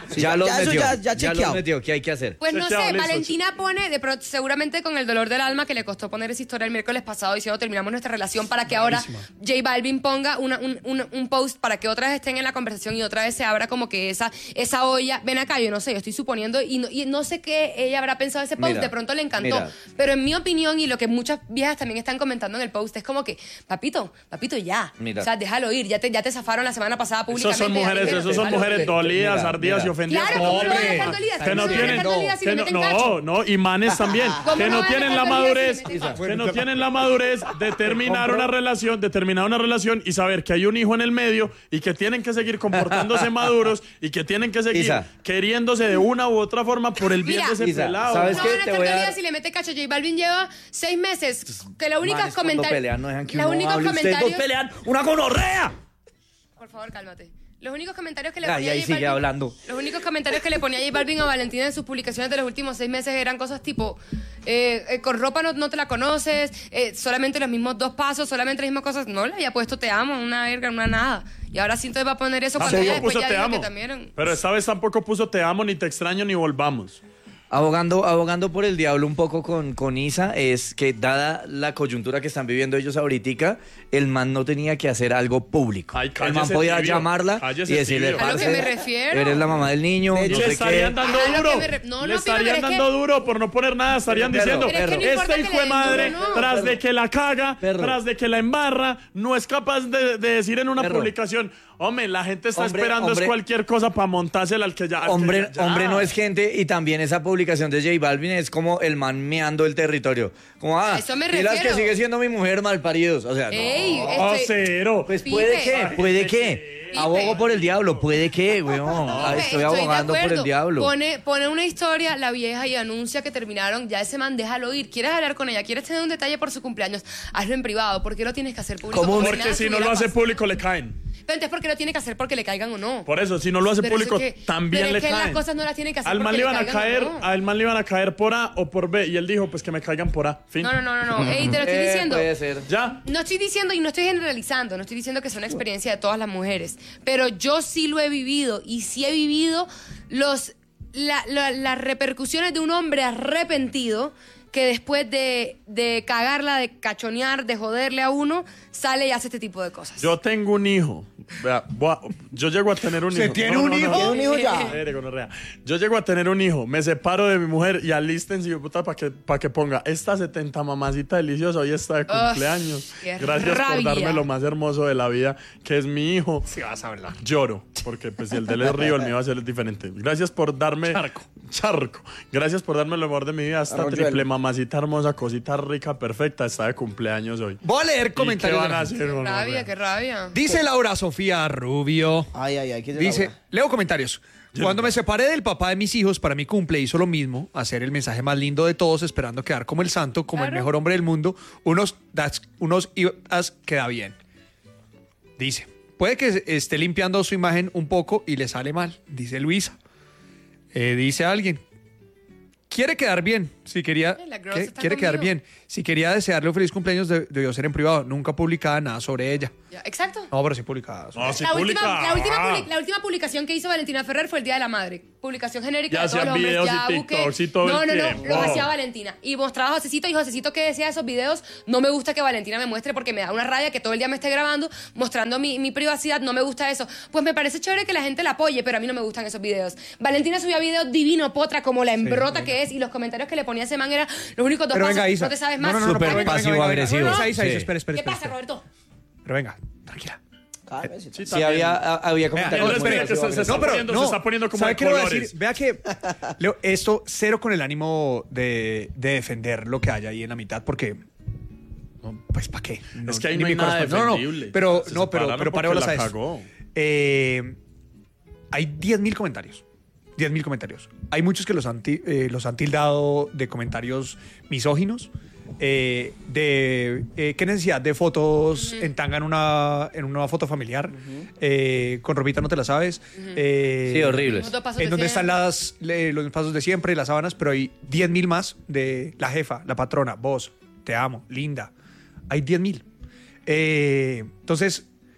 Sí, ya ya- los ya eso metió. ya- ya ya los chequeado. metió. ¿Qué hay que hacer? Pues no Chequeado, sé, listo. Valentina pone, de pronto, seguramente con el dolor del alma que le costó poner esa historia el miércoles pasado diciendo terminamos nuestra relación para que ahora J Balvin ponga una- un, un- un post para que otras estén en la conversación y otra vez se abra como que esa, esa olla. Ven acá, yo no sé, yo estoy suponiendo y no, y no sé qué ella habrá pensado de ese post, Mira, de pronto le encantó. mira. Pero en mi opinión y lo que muchas viejas también están comentando en el post es como que, papito, papito, ya. Mira. O sea, déjalo ir, ya te, ya te zafaron la semana pasada públicamente. Esos son mujeres, ya, esos son déjalo mujeres ir. dolidas, Mira, ardidas mira. y ofendidas. Claro, como ¿cómo no van a hombres. estar dolidas? Que ¿Cómo no no van a tienen, estar dolidas si que le no, meten cacho? no, no, y manes también, ¿Cómo que no no van a tienen estar la dolidas si le madurez, meten cacho? que no tienen la madurez de terminar una relación, de terminar una relación y saber que hay un hijo en el medio y que tienen que seguir comportándose maduros y que tienen que seguir Isa. queriéndose de una u otra forma por el bien Mira, de ese Isa, pelado. ¿sabes No qué? van a Te estar voy a dolidas dar- si le mete cacho. J Balvin lleva seis meses. Que la única Manes, cuando comentario. pelean no dejan que los uno únicos hable. Ustedes dos comentarios. pelean una gonorrea. Por favor, cálmate. Los únicos comentarios que le Ah, ponía y ahí J sigue Balvin- hablando. Los únicos comentarios que le ponía J Balvin a Valentina en sus publicaciones de los últimos seis meses eran cosas tipo: eh, eh, con ropa no, no te la conoces, eh, solamente los mismos dos pasos, solamente las mismas cosas. No le había puesto te amo, una verga, una nada. Y ahora sí entonces va a poner eso cuando ella Tampoco después puso ya te dijo amo. que también. Pero esta vez tampoco puso te amo, ni te extraño, ni volvamos. Abogando, abogando por el diablo un poco con, con Isa, es que dada la coyuntura que están viviendo ellos ahorita, el man no tenía que hacer algo público. Ay, el cállese, man podía tibio. llamarla Cállese, y decirle, tibio. A lo que "Parce, me refiero. eres la mamá del niño, De no hecho, sé estarían qué". dando Ajá, lo duro. que me re- no, Le no, pero estarían es que- dando duro por no poner nada. Estarían Perro, diciendo, Pero es que no importa esta que hijo le de den madre, duro, no. tras Perro. de que la caga, Perro. tras de que la embarra, no es capaz de, de decir en una Perro. publicación, hombre, la gente está Hombre, esperando hombre. es cualquier cosa para montársela al que ya... al que Hombre, ya- ya. hombre no es gente y también esa publicación de J Balvin es como el man meando el territorio. Como, ah, A eso me y las que refiero. sigue siendo mi mujer malparidos. O sea, no. Ey, Oh, estoy- cero. Pues Pipe. puede que, puede que. Pipe. Abogo por el diablo, puede que, weón. Ah, Pipe, estoy de abogando por el acuerdo. diablo. Pone, pone una historia la vieja y anuncia que terminaron. Ya ese man, déjalo ir. ¿Quieres hablar con ella? ¿Quieres tener un detalle por su cumpleaños? Hazlo en privado. ¿Por qué lo tienes que hacer público? ¿Cómo? Como Porque nada si no estuviera lo hace pasando. público le caen. Pero entonces, ¿por qué lo tiene que hacer? Porque le caigan o no. Por eso, si no lo hace Pero público, eso es que- también pero le es que caen. las cosas no las tienen que hacer Al man porque le le iban a caigan o caer, no. al man le iban a caer por A o por B y él dijo, pues que me caigan por A. Fin. No, no, no, no, no. Ey, te lo estoy Eh, diciendo. puede ser. Ya. No estoy diciendo y no estoy generalizando, no estoy diciendo que sea una experiencia de todas las mujeres, pero yo sí lo he vivido y sí he vivido los, la- la- las repercusiones de un hombre arrepentido que después de, de cagarla, de cachonear, de joderle a uno, sale y hace este tipo de cosas. Yo tengo un hijo. Vea, voy a- yo llego a tener un ¿Se hijo. tiene un hijo? ¿Tiene un hijo ya? Espere, gonorrea. Yo llego a tener un hijo, me separo de mi mujer y alístense, puta, para que, pa' que ponga esta setenta mamacita deliciosa, hoy está de cumpleaños. qué Gracias rabia. por darme lo más hermoso de la vida, que es mi hijo. Sí, vas a hablar. Lloro, porque pues si el de él es río, el mío va a ser diferente. Gracias por darme... Charco. Charco. Gracias por darme lo mejor de mi vida. Esta Arroyuelo. triple mamacita hermosa, cosita rica, perfecta, está de cumpleaños hoy. Voy a leer ¿Y qué comentarios. de van la a gente. hacer, Qué gonorrea? rabia, qué rabia. Dice Laura Sofía Rubio. Ay, ay, ay. ¿quién es Dice, Laura? leo comentarios. Cuando me separé del papá de mis hijos para mi cumple hizo lo mismo, hacer el mensaje más lindo de todos, esperando quedar como el santo, como el Claro. mejor hombre del mundo. Unos das, unos ibas queda bien. Dice, puede que esté limpiando su imagen un poco y le sale mal, dice Luisa. Eh, dice alguien, quiere quedar bien, si quería, Eh, la girl ¿qué? está quiere quedar conmigo. bien. Si quería desearle un feliz cumpleaños de- debió ser en privado, nunca publicaba nada sobre ella. Ya, exacto. No, pero sí publicaba. No, sí La última, publica. la, última Ah. publi- la última publicación que hizo Valentina Ferrer fue el Día de la Madre. Publicación genérica Ya de todos hacían los hombres. videos Ya y busqué. TikToks y todo no, el no, no, tiempo. los hacía Valentina. Y mostraba a Josecito y Josecito que decía esos videos. No me gusta que Valentina me muestre porque me da una raya que todo el día me esté grabando, mostrando mi, mi privacidad. No me gusta eso. Pues me parece chévere que la gente la apoye, pero a mí no me gustan esos videos. Valentina subía videos divino, potra, como la embrota que es. Y los comentarios que le ponía ese man eran los únicos dos Pero pasos. venga, Isa. No te sabes No, más. no, no, no, Súper pero venga, venga, venga, venga. pasivo-agresivo. Isa, Isa, Isa, Sí. espera, espera, ¿Qué espera, pasa, espera. Roberto? Pero venga, tranquila. Cálmese. Sí, Sí, también. había, había Vea, comentarios. no, muy espere, que se- se pasivo-agresivos. está poniendo- se está poniendo como ¿sabe de qué le voy a colores. decir? Vea que, Leo, esto cero con el ánimo de, de defender lo que hay ahí en la mitad, porque, no, pues, ¿para qué? No, Es que ahí ni no hay me nada corresponde. No, no, defendible. pero, Se no, pero, separaron pero porque paremos la a eso. cagó. Eh, hay diez mil comentarios. diez mil comentarios. Hay muchos que los han, ti- eh, los han tildado de comentarios misóginos. eh, de eh, qué necesidad de fotos en tanga en una, en una foto familiar. eh, con ropita no te la sabes. eh, Sí, horribles. Los dos pasos en de donde están siempre. las, le- los pasos de siempre, las sábanas, pero hay diez mil más de la jefa, la patrona, vos, te amo, linda. Hay diez mil. Eh, entonces,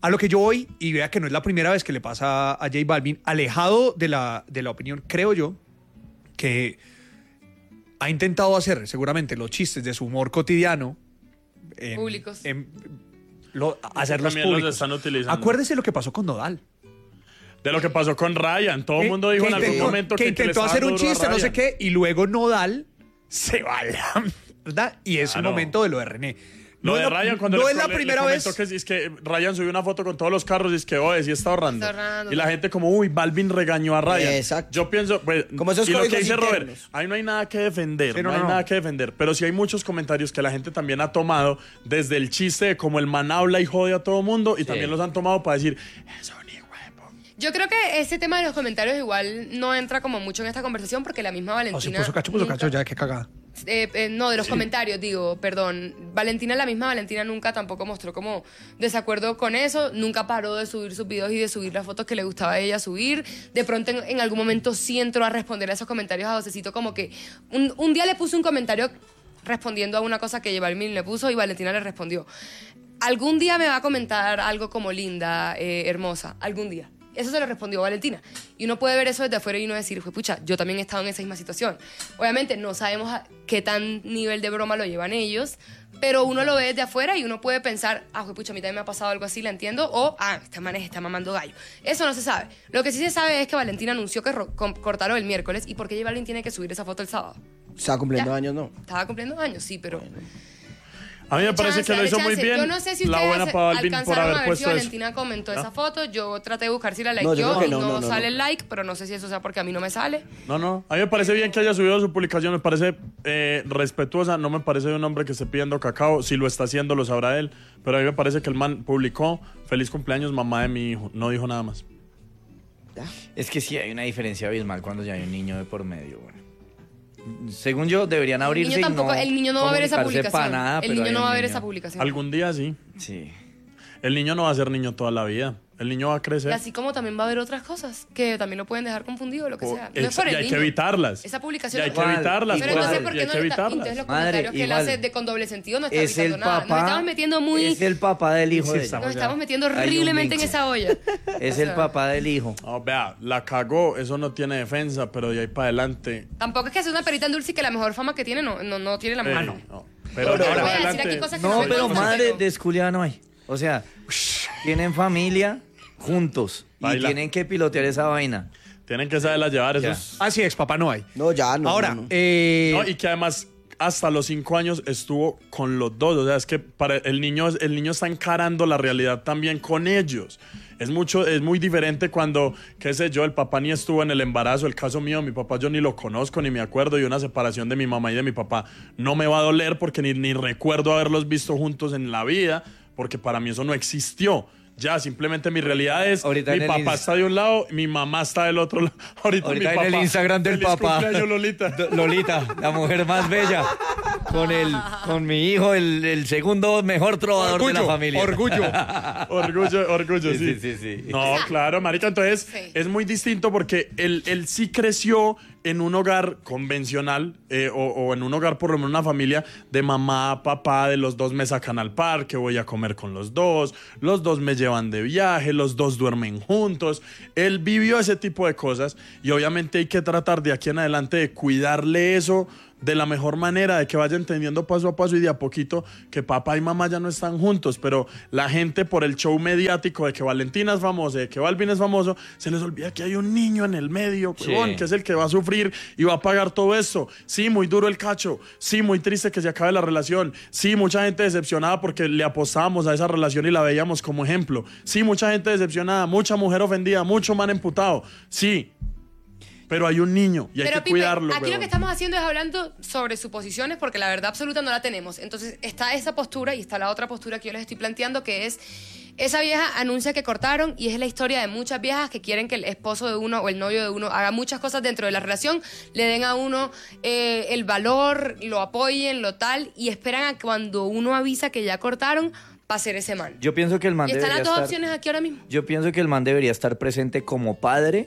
A lo que yo voy, y vea que no es la primera vez que le pasa a J Balvin, alejado de la, de la opinión, creo yo, que ha intentado hacer seguramente los chistes de su humor cotidiano. En, Públicos. En, lo, hacerlos También los públicos. están utilizando. Acuérdese lo que pasó con Nodal. De lo que pasó con Ryan. Todo el Que- mundo dijo que en algún intentó- momento que, que que le intentó estaba hacer un duro a chiste, no sé Ryan. qué, y luego Nodal se va a la ¿verdad? Y es Claro. el momento de lo de René. Lo No de es la- Ryan, cuando no le- es la le- le primera comentó vez. Que, sí, es que Ryan subió una foto con todos los carros y es que, oye, sí está ahorrando. Está ahorrando. Y la gente como, uy, Balvin regañó a Ryan. Exacto. Yo pienso, pues, Como esos y lo que códigos dice Robert, internos. ahí no hay nada que defender, Sí, no, no, hay no. nada que defender. Pero sí hay muchos comentarios que la gente también ha tomado desde el chiste de como el man habla y jode a todo mundo y también los han tomado para decir, eso ni huevo. Yo creo que ese tema de los comentarios igual no entra como mucho en esta conversación porque la misma O se Valentina... puso cacho, puso nunca- cacho, ya, qué cagada. Eh, eh, no, de los comentarios, digo, perdón. Valentina, la misma Valentina nunca tampoco mostró como desacuerdo con eso, nunca paró de subir sus videos y de subir las fotos que le gustaba a ella subir. De pronto en, en algún momento sí entró a responder a esos comentarios a Josecito, como que un, un día le puso un comentario respondiendo a una cosa que Balvin le puso y Valentina le respondió. Algún día me va a comentar algo como linda, eh, hermosa, algún día. Eso se lo respondió Valentina. Y uno puede ver eso desde afuera y uno decir, pucha, yo también he estado en esa misma situación. Obviamente no sabemos a qué tan nivel de broma lo llevan ellos, pero uno lo ve desde afuera y uno puede pensar, ah, pucha, a mí también me ha pasado algo así, la entiendo, o, ah, esta man está mamando gallo. Eso no se sabe. Lo que sí se sabe es que Valentina anunció que ro- com- cortaron el miércoles y por qué J Balvin tiene que subir esa foto el sábado. Estaba cumpliendo Ya. años, ¿no? Estaba cumpliendo años, sí, pero... A mí me parece Chance, que lo hizo chance. muy bien. Yo no sé si la ustedes buena para Balvin por alcanzaron haber a ver si puesto eso. Valentina comentó ¿Ah? esa foto. Yo traté de buscar si la No, yo likeó creo que y no, no, no, no, sale no. el like, pero no sé si eso sea porque a mí no me sale. No, no. A mí me parece bien que haya subido su publicación. Me parece eh, respetuosa. No me parece de un hombre que esté pidiendo cacao. Si lo está haciendo, lo sabrá él. Pero a mí me parece que el man publicó feliz cumpleaños, mamá de mi hijo. No dijo nada más. Es que sí hay una diferencia abismal cuando ya hay un niño de por medio, bueno. Según yo, deberían El abrirse niño y tampoco, no el niño no va a ver esa comunicarse publicación. pa' nada, el pero niño hay no un va a ver niño. esa publicación. Algún día sí. Sí. El niño no va a ser niño toda la vida. El niño va a Y crecer. así como también va a haber otras cosas que también lo pueden dejar confundido o lo que O- sea. No es ex- por y el hay niño. que evitarlas. Esa publicación Y hay no- que evitarlas. Pero pues, entonces, y ¿por hay qué no que le está- evitarlas. entonces los Madre, comentarios que él igual. hace de con doble sentido no está Es el explicando nada. Nos papá. estamos metiendo muy... Es el papá del hijo Sí, de él. estamos Nos ya. estamos metiendo Hay un horriblemente en vínculo. esa olla. Es O el sea, papá del hijo. No, vea, la cagó. Eso no tiene defensa, pero de ahí para adelante. Tampoco es que sea una perita en dulce y que la mejor fama que tiene no, no, no tiene la eh, mano. no. Pero Pero de ahí voy a para decir aquí adelante. cosas que No, me pero gustan, madre pero- de esculiada no hay. O sea, tienen familia juntos Baila. y tienen que pilotear esa vaina. Tienen que saberla llevar. Eso Ya. es- Así es, papá, no hay. No, ya no. Ahora, no, no. eh, No, y que además hasta los cinco años estuvo con los dos. O sea, es que para el niño, el niño está encarando la realidad también con ellos. Es mucho, es muy diferente cuando, qué sé yo, el papá ni estuvo en el embarazo. El caso mío, mi papá yo ni lo conozco, ni me acuerdo. Y una separación de mi mamá y de mi papá no me va a doler porque ni, ni recuerdo haberlos visto juntos en la vida, porque para mí eso no existió. Ya, simplemente mi realidad es, Ahorita mi en el papá ins- está de un lado, mi mamá está del otro lado. Ahorita, Ahorita mi en papá. el Instagram del Feliz papá. cumpleaños, Lolita. D- Lolita, la mujer más bella. Con el, con mi hijo, el, el segundo mejor trovador de la orgullo, familia. orgullo. Orgullo, orgullo, sí. Sí, sí, sí, sí. No, claro, marica, entonces Sí. es muy distinto porque él, él sí creció en un hogar convencional eh, o, o en un hogar por lo menos una familia de mamá, papá, de los dos me sacan al parque, voy a comer con los dos, los dos me llevan de viaje, los dos duermen juntos. Él vivió ese tipo de cosas y obviamente hay que tratar de aquí en adelante de cuidarle eso de la mejor manera, de que vaya entendiendo paso a paso y de a poquito que papá y mamá ya no están juntos, pero la gente por el show mediático de que Valentina es famosa, de que Balvin es famoso, se les olvida que hay un niño en el medio, Sí. huevón, que es el que va a sufrir y va a pagar todo esto. Sí, muy duro el cacho, sí, muy triste que se acabe la relación, sí, mucha gente decepcionada porque le apostábamos a esa relación y la veíamos como ejemplo, sí, mucha gente decepcionada, mucha mujer ofendida, mucho man emputado, sí. Pero hay un niño y hay Pero que Pipe, cuidarlo. aquí lo huevón. que estamos haciendo es hablando sobre suposiciones porque la verdad absoluta no la tenemos. Entonces está esa postura y está la otra postura que yo les estoy planteando que es esa vieja anuncia que cortaron y es la historia de muchas viejas que quieren que el esposo de uno o el novio de uno haga muchas cosas dentro de la relación, le den a uno eh, el valor, lo apoyen, lo tal y esperan a cuando uno avisa que ya cortaron para hacer ese man. Yo pienso que el man Y están debería las dos estar- opciones aquí ahora mismo. Yo pienso que el man debería estar presente como padre,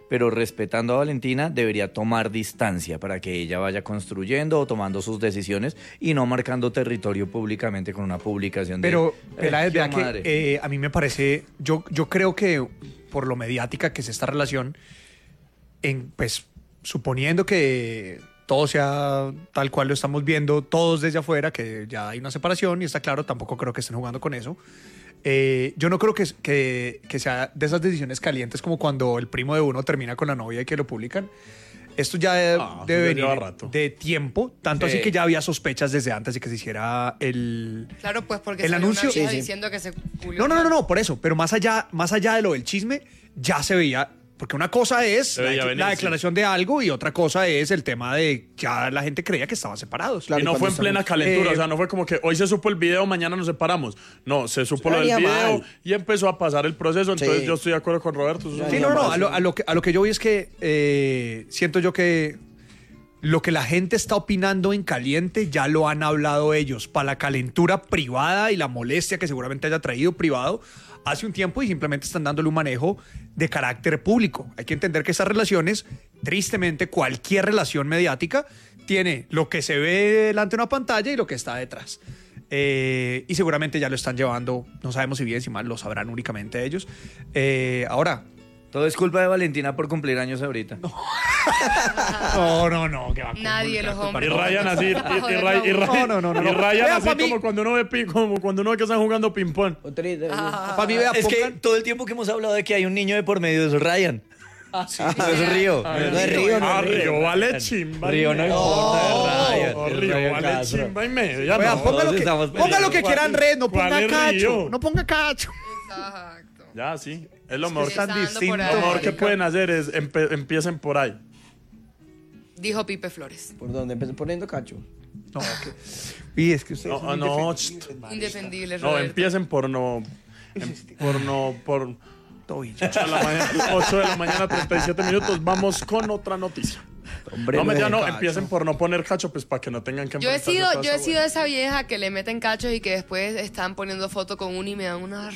pero respetando a Valentina debería tomar distancia para que ella vaya construyendo o tomando sus decisiones y no marcando territorio públicamente con una publicación de... Pero, eh, Peláez, vea que madre. eh, a mí me parece, yo, yo creo que por lo mediática que es esta relación, en, pues suponiendo que todo sea tal cual lo estamos viendo todos desde afuera, que ya hay una separación y está claro, tampoco creo que estén jugando con eso. Eh, yo no creo que, que, que sea de esas decisiones calientes como cuando el primo de uno termina con la novia y que lo publican. Esto ya debe, Ah, debe ya venir lleva rato. de tiempo, tanto Sí. así que ya había sospechas desde antes de que se hiciera el... Claro, pues porque El salió anuncio- una vieja Sí, sí. diciendo que se culió No, no, no, mal. no, no, por eso. Pero más allá, más allá de lo del chisme, ya se veía. Porque una cosa es Se la, veía la venir, sí. declaración de algo y otra cosa es el tema de ya la gente creía que estaban separados. Y no fue en plena calentura, Eh, o sea, no fue como que hoy se supo el video, mañana nos separamos. No, se supo lo del venía video mal. y empezó a pasar el proceso. Entonces Sí. yo estoy de acuerdo con Roberto. eso es Sí, una no, no, base. a lo, a lo que, a lo que yo voy es que eh, siento yo que lo que la gente está opinando en caliente ya lo han hablado ellos. Para la calentura privada y la molestia que seguramente haya traído privado hace un tiempo y simplemente están dándole un manejo de carácter público. Hay que entender que esas relaciones, tristemente, cualquier relación mediática tiene lo que se ve delante de una pantalla y lo que está detrás. Eh, y seguramente ya lo están llevando, no sabemos si bien, si mal, lo sabrán únicamente ellos. Eh, ahora... Todo es culpa de Valentina por cumplir años ahorita. No, no, no. Que va con- Nadie, los Y hombres. rayan así, y, y, Joder, ray- y ray- No, no, no, no, y no. rayan Vea, así pa' mí- como cuando uno ve pi- como cuando uno ve que están jugando ping pong. Para mí, vea, Es que pongan- todo el tiempo que hemos hablado de que hay un niño de por medio de eso, Ryan. Ah, sí. No es Río. No es Río, no Ah, es Río. Río vale chimba. y Río no media. importa, No, Ryan. Río Ryan vale Castro. chimba y media. Vea, no. ponga, lo todos que, estamos ponga lo que peleando. quieran red, no ¿Cuál ponga es cacho. Río? No ponga cacho. Exacto. Ya, sí. Es lo mejor, tan Empezando por distinto. ahí. lo mejor que pueden hacer es empe- empiecen por ahí. Dijo Pipe Flores. ¿Por dónde? Empecé poniendo cacho. No, que... Y es que ustedes No, son no, indefendibles, cht. marica. Indefendible, No, Roberto. empiecen por no. em- por no. Por Tobillo. ocho de la mañana, ocho de la mañana, treinta y siete minutos. Vamos con otra noticia. Hombre, No, me ya no, cacho. empiecen por no poner cacho, pues para que no tengan que Yo he enfrentarse sido, a toda yo he esa sido hueá. esa vieja que le meten cachos y que después están poniendo foto con uno y me dan una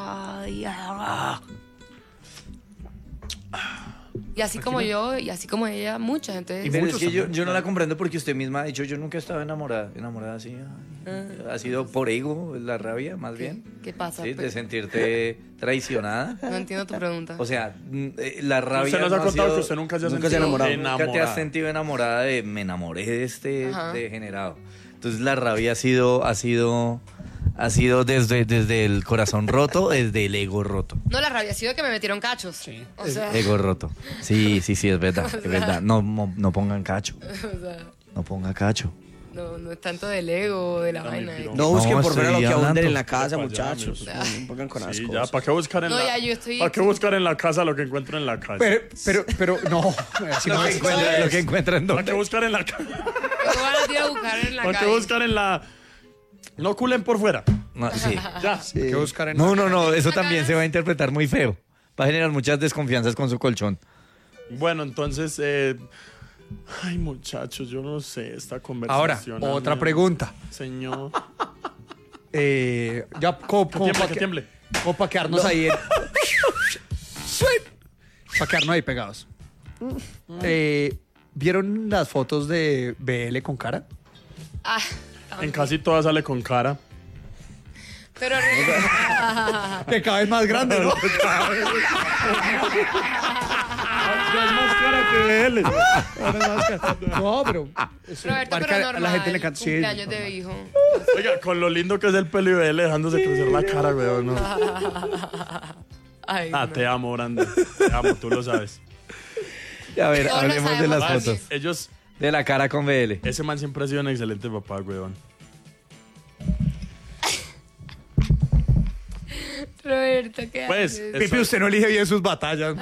rabia. Y así como yo, y así como ella, muchas. Entonces, Pero es que yo, yo no la comprendo porque usted misma ha dicho, yo nunca estaba enamorada. Enamorada así. ay, Ha sido por ego, la rabia, más bien. ¿qué pasa? Sí, de Pues, sentirte traicionada. no entiendo tu pregunta. O sea, mm, eh, la rabia. Usted nos ha no contado sido- que usted nunca se ha nunca se ha sentido enamorado. Nunca te has enamorada. sentido enamorada de me enamoré de este Ajá. degenerado. Entonces la rabia ha sido, ha sido, ha sido desde, desde el corazón roto, desde el ego roto. No, la rabia ha sido que me metieron cachos. O sea, Ego roto. Sí, sí, sí, es verdad, O sea. es verdad. No, no, no pongan cacho, o sea, no ponga cacho. no, no es tanto del ego, de la vaina. mentiroso. No busquen No, por fuera lo estoy que abunden hablando. en la casa, Ya, muchachos. ya, No pongan con Sí, asco. ya, ¿para qué buscar en No, la ya, yo estoy- ¿Para qué buscar en la casa lo que encuentro en la calle? Pero, pero, pero, no. así no Lo que es. encuentra, lo que encuentra en ¿Para qué dónde. buscar en la calle? Yo van a ir a buscar en la ¿Para qué calle. buscar en la No culen por fuera? No, sí. Ya. Hay que buscar en No, no, no, eso también se va a interpretar muy feo. Va a generar muchas desconfianzas con su colchón. Bueno, entonces, eh, ay, muchachos, yo no sé, esta Ahora, conversación. otra amigo. pregunta. Señor. Eh, ya, como, como tiemble, para que que, tiemble. como pa' quedarnos ahí. Para quedarnos ahí pegados. Eh, ¿Vieron las fotos de B L con cara? Ah, En casi todas sale con cara. pero Que cada vez más grande, ¿no? Ya es más cara que él. No, pero. eso Roberto, marca- pero a normal. la gente le encanta. Sí, cumpleaños normal. de hijo. Oiga, con lo lindo que es el pelo y ve dejándose crecer la cara, weón. ¿no? Ay, Ah, no. te amo, Brandon. Te amo, tú lo sabes. A ver, Todos lo hablemos de sabemos, las Max. fotos. Ellos, De la cara con B L. ese man siempre ha sido un excelente papá, weón. Roberto, ¿qué Pues, haces? eso- Pipi, usted no elige bien sus batallas.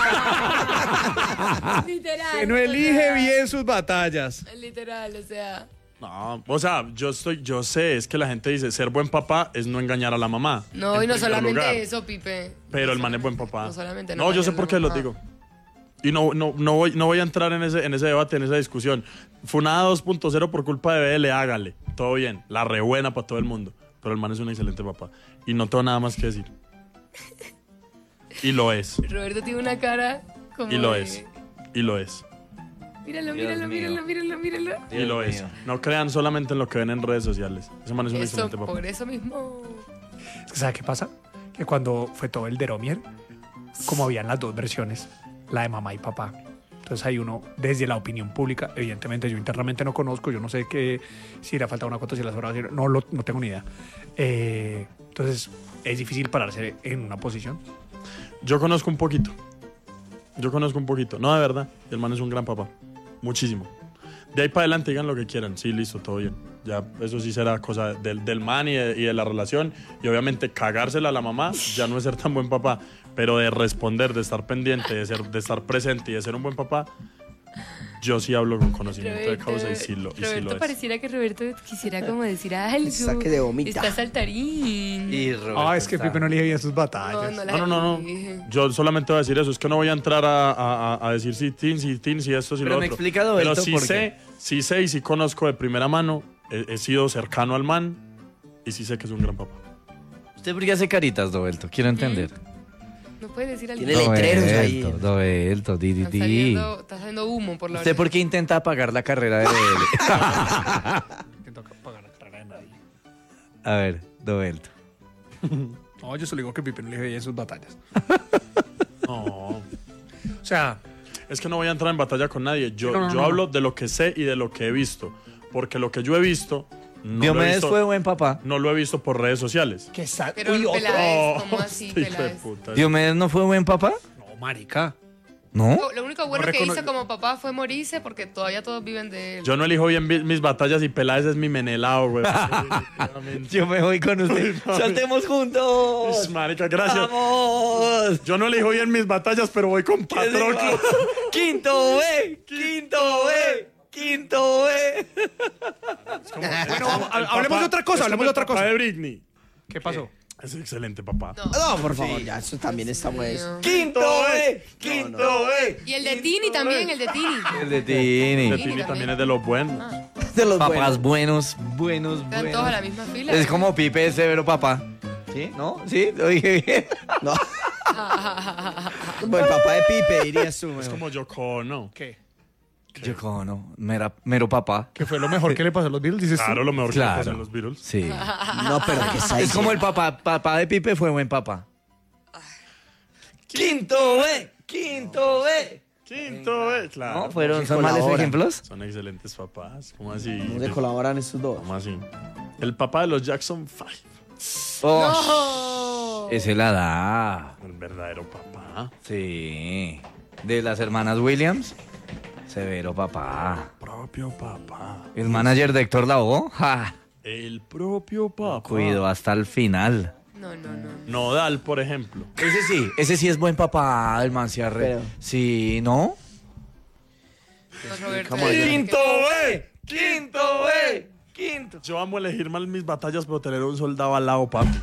Literal. Que no o elige sea, bien sus batallas. Literal, o sea. No, o sea, yo estoy, yo sé, es que la gente dice ser buen papá es no engañar a la mamá. No, en y no primer solamente lugar. eso, Pipe. Pero el man es buen papá. No solamente No, yo sé engañar a por la qué lo mamá. digo. Y no, no, no, voy, no voy a entrar en ese, en ese debate, en esa discusión. Funada dos punto cero por culpa de B L, hágale. Todo bien. La rebuena para todo el mundo. Pero el man es un excelente papá. Y no tengo nada más que decir. Y lo es. Roberto tiene una cara Como Y lo de- es. Y lo es. Míralo, Dios míralo, mío. míralo, míralo, míralo. Y lo Dios es. mío. No crean solamente en lo que ven en redes sociales. Ese man es un Eso, excelente papá. por eso mismo. Es que ¿sabe qué pasa? Que cuando fue todo el Deromier, como habían las dos versiones, la de mamá y papá. Entonces hay uno, desde la opinión pública, evidentemente yo internamente no conozco, yo no sé qué, si le ha faltado una cuota, si le ha sobrado, si no, lo, no tengo ni idea. Eh, entonces es difícil pararse en una posición. Yo conozco un poquito. Yo conozco un poquito. No, de verdad. El man es un gran papá. Muchísimo. De ahí para adelante digan lo que quieran. Sí, listo, todo bien. Ya, eso sí será cosa del, del man y de, y de la relación. Y obviamente cagársela a la mamá ya no es ser tan buen papá. Pero de responder, de estar pendiente, de, ser, de estar presente y de ser un buen papá, yo sí hablo con conocimiento de causa y sí lo, y sí Roberto lo es. pareciera que Roberto quisiera como decir algo. Saque de vomita. Está saltarín. Y Roberto Ah, es que está- Pipe no elige bien sus batallas. No, no, la No, no, no, no. dije. Yo solamente voy a decir eso. Es que no voy a entrar a, a- a- a decir si tin, si tin, si esto, si Pero lo me otro. explica, Roberto, Pero sí por sé, sí sé y sí conozco de primera mano. He, he sido cercano al man y sí sé que es un gran papá. ¿Usted por qué hace caritas, Roberto? Quiero entender. No puedes decir algo. Tiene letreros ahí. Roberto, Roberto, di, di, Está di. saliendo, está saliendo humo por la ¿Usted oreja. por qué intenta apagar la carrera de él? Intento pagar la carrera de nadie. A ver, Roberto. No, yo solo digo que Pipe no elige bien sus batallas. No. O sea, Es que no voy a entrar en batalla con nadie. Yo, No, no, yo no, hablo de lo que sé y de lo que he visto. Porque lo que yo he visto. No lo he Diomedes visto, fue buen papá. no lo he visto por redes sociales. que está... Pero Uy, otro. Peláez, ¿cómo así, este hijo de Peláez? puta. ¿Diomedes no fue buen papá? No, marica. ¿No? Lo único bueno No que recono- hizo como papá fue morirse porque todavía todos viven de él. Yo no elijo bien mi- mis batallas y Peláez es mi menelao, güey. Yo me voy con usted. ¡Saltemos juntos! Ish, marica, gracias. ¡Vamos! Yo no elijo bien mis batallas, pero voy con Patroclo. ¡Quinto B! ¡Quinto B! ¡Quinto B! Bueno, vamos, hablemos de otra cosa, Es como hablemos de el otra papá cosa. de Britney. ¿Qué pasó? Es excelente papá. No, por favor, ya, eso también está muy... ¡Quinto B! ¡Quinto B! Y el de Tini también, el de Tini. El de El Tini. de Tini también es de los buenos. De los Papás buenos. buenos, buenos, Están todos a la buenos. misma fila. Es como Pipe Severo papá. ¿Sí? ¿No? ¿Sí? ¿Lo dije bien? No. Como el papá de Pipe, dirías tú. Es mejor. como Yoko, ¿no? ¿Qué? Yo como no. Mera- mero papá. ¿Qué fue lo mejor que le pasó a los Beatles? Dices tú? Claro, lo mejor que Claro. le pasa en los Beatles. Sí. No, pero que está Es como el papá. Papá de Pipe fue buen papá. ¡Quinto B! ¡Quinto B! Quinto, eh, claro. ¿No? ¿Fueron, que son males colaboran. ejemplos? Son excelentes papás. ¿Cómo así? ¿Cómo se colaboran estos dos? ¿Cómo así? El papá de los Jackson Five. Oh, ese la da. El verdadero papá. Sí. De las hermanas Williams. Severo papá. Propio papá. El manager de Héctor Lavoe. ¡Ja! El propio papá. Cuido hasta el final. No, no, no. Nodal, por ejemplo. Ese sí, ese sí es buen papá, el man se arre- Pero- Sí, ¿no? No, Roberto, ¿Cómo ya es? sé ¡Quinto que- B! ¡Quinto B! ¡Quinto! Yo amo elegir mal mis batallas, pero tener un soldado al lado, papi.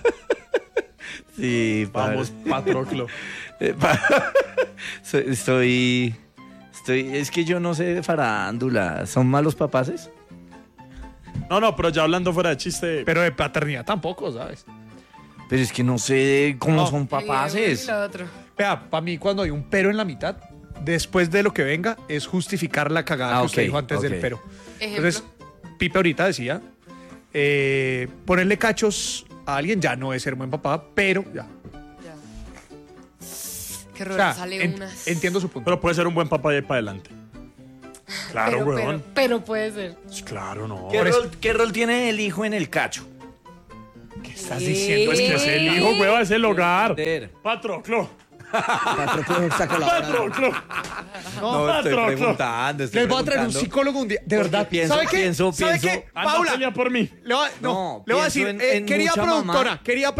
Sí, Vamos, padre. Patroclo. Eh, pa- So- Estoy... Estoy... Es que yo no sé de farándula. ¿Son malos papaces? No, no, pero ya hablando fuera de chiste. Pero de paternidad tampoco, ¿sabes? Pero es que no sé cómo No. son Y uno y papaces. lo otro. Vea, para mí cuando hay un pero en la mitad, después de lo que venga, es justificar la cagada Ah, que usted ok, dijo antes ok. del pero. Ejemplo. Entonces, Pipe ahorita decía, eh, ponerle cachos a alguien ya no es ser buen papá, pero ya. Ya. Que O Roberto sea, sale en- unas. entiendo su punto. Pero puede ser un buen papá de ahí para adelante. Claro, pero, weón. pero, pero puede ser. Claro, no. ¿Qué Por eso- rol, ¿Qué rol tiene el hijo en el cacho? ¿Qué estás diciendo? Pues que es el hijo, weón, es el hogar. Entender. Patroclo. Patroclo está colaborando. Patroclo. No, estoy Patroclo. preguntando. Estoy Les voy a traer un preguntando. psicólogo un día. De Porque verdad. pienso, ¿Sabe qué? pienso, ¿Sabe pienso- qué? Anda, Paula, pelea por mí. le voy a, no, No, le voy a pienso decir, en- eh, en querida mucha productora, mamá. querida